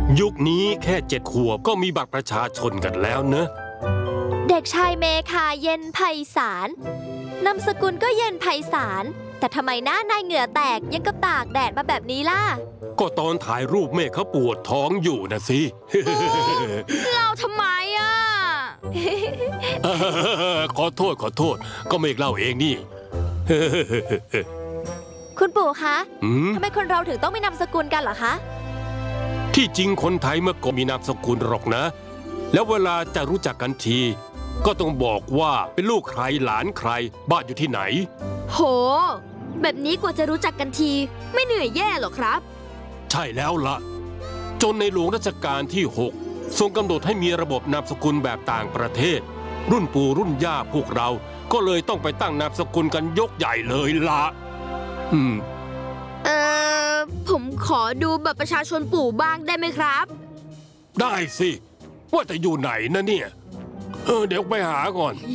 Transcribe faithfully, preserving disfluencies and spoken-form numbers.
ยุคนี้แค่เจ็ดขวบก็มีบัตรประชาชนกันแล้วเนอะเด็กชายเมคาเย็นไพศาลนามสกุลก็เย็นไพศาลแต่ทำไมหน้านายเหงื่อแตกยังกับตากแดดมาแบบนี้ล่ะก็ตอนถ่ายรูปเมฆเขาปวดท้องอยู่นะสิเราทำไมอ่ะขอโทษขอโทษก็เมฆเล่าเองนี่คุณปู่คะอืมทำไมคนเราถึงต้องมีนามสกุลกันเหรอคะที่จริงคนไทยเมื่อก่อนมีนามสกุลหรอกนะ แล้วเวลาจะรู้จักกันที ก็ต้องบอกว่าเป็นลูกใครหลานใครบ้านอยู่ที่ไหนโห แบบนี้กว่าจะรู้จักกันที ไม่เหนื่อยแย่หรอครับใช่แล้วละ่ะ จนในหลวงรัชกาลที่หกทรงกำหนดให้มีระบบนามสกุลแบบต่างประเทศ รุ่นปู่รุ่นย่าพวกเราก็เลยต้องไปตั้งนามสกุลกันยกใหญ่เลยละอืมเอ่อ ผมขอดูบัตรประชาชนปู่บ้างได้ไหมครับได้สิ ว่าจะอยู่ไหนนะเนี่ย เออเดี๋ยวไปหาก่อน